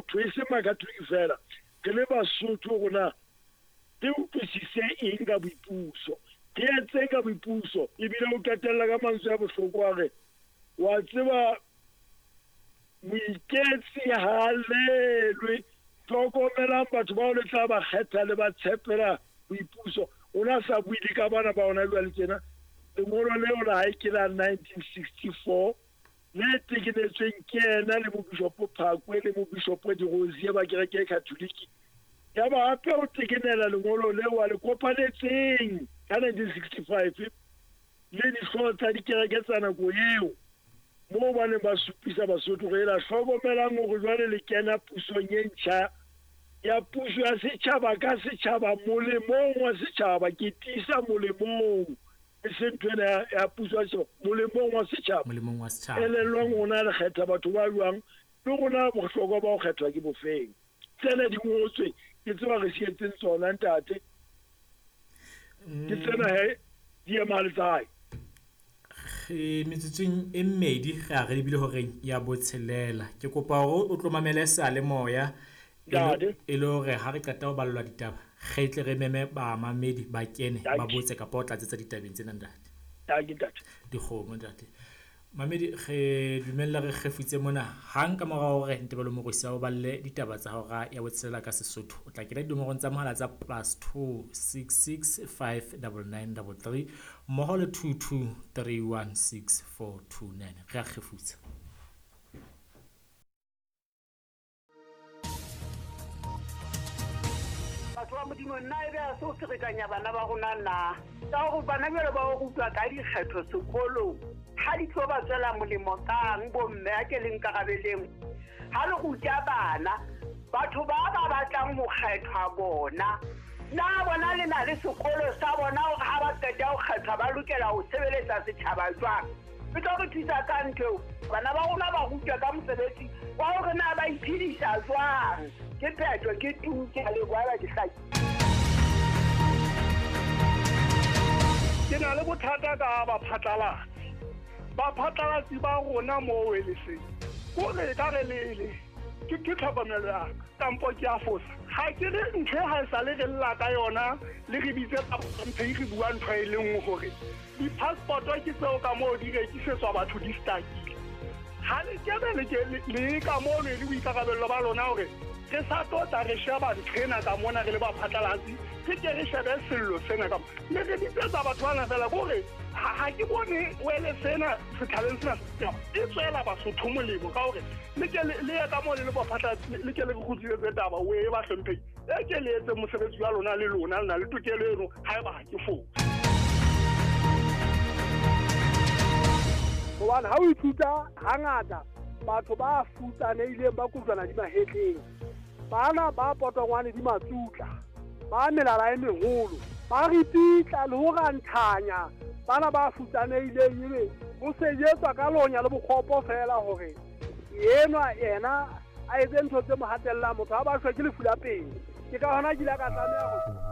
Basotho e se Makatoliki fela ke le Basotho rona ke utlwisise eng ka boipuso ke etse ka boipuso ebile o qetella ka mantswe ya bohloko hore wa tseba moiketsi halelwe tlhokomelang batho bao le tla ba kgetha le ba tshepela boipuso ona sa buile ka bana ba ona jwale tjena lengolo leo la hae ke la 1964 le tekenetsweng ke ena le mobishopo Phakwe le mobishopo Dirozie ba kereke Katoliki ya ba hape o tekenela lengolo leo wa le kopanetseng ka 1965 le dihlooho tsa dikereke tsa nako eo moo ba ne ba supisa Basotho re la hlokomelang hore jwale le kena pusong e ntjha ya puso ya setjhaba ka setjhaba molemong wa setjhaba ke tisa molemong e se ntwena ya puso ya setjhaba molemong wa setjhaba elelwang ona le kgetha batho ba jwang le rona bohlokwa ba ho kgethwa ke bofeng tsena di ngotswe ke tseba re sietseng tsona ntate ke tsena he di emaletsai metsotsong e mmedi ga re lebile hore ya botshelela ke kopa hore o tlomamele sa le moya e le hore ha re qeta ho ballwa ditaba ge tle re meme ba mamedi ba kene ba botse ka potla tsa ditabeng tsena ntate dikgomo ntate mamedi ge dumella re gefutse mona hang ka morao hore ntebelo mo go sia o balle ditaba tsa hora ya botshelela ka Sesotho o tla kena dimorong tsa mohala tsa +2 66 59933 mmoho le 22 316 429 re a gefutsa batho ba modimo nna ebe a se o ferekanya bana ba rona na ka gore bana bjale ba go rutwa ka dikgetho sekolong ha di tlo ba tswela molemo kang bomme a ke leng karabeleng ha le ruta bana batho ba batlang ho kgethwa bona na bona le na le sekolo sa bona hore ha ba qeta ho kgethwa ba lokela ho sebeletsa setjhaba jwang e tlo re thusa ka ntho bana ba rona ba rutwa ka mosebetsi wa hore na ba iphedisa jwang ke phetho ke tuke le bua ke hlaki ke na le bothata ka baphatlalatsi ba rona mo weleseng kore ka re lele ke tlhokomelo ya tampo ke a fosa ha ke re ntho ha sa le re lla ka yona le re bitse ka mphe re bua ntho e leng hore di passport ke tseo ka mo di rekisetswa batho di stakile ha le le ka mo le boikarabello ba lona hore re sa tota re sheba nthena ka mona re le baphatlalatsi ke ke re shebe sello sena ka le re ditsetsa batho bana fela bore ha ke bone wele sena se talent sena e tswela Basotho molemo ka hore le ke le ya ka mo le baphatlalatsi le ke le go tsitse taba we ba hlomphe e ke le etse mosebetsi wa lona le lona le na le tokelo eno ha e ba ha ke fo bona ha o ithuta hangata batho ba futsanehileng ba kutlwana di mahetleng bana ba potongwane di matsutla ba melala e meholo ba ripitla le ho rantanya bana ba futsanehileng ebe ho sejetswa ka lonya le bokgopo fela hore yenwa yena a etse ntho tse mo hatella motho ha ba shwa ke lefu la pele ke ka hona ke la ka tsamea go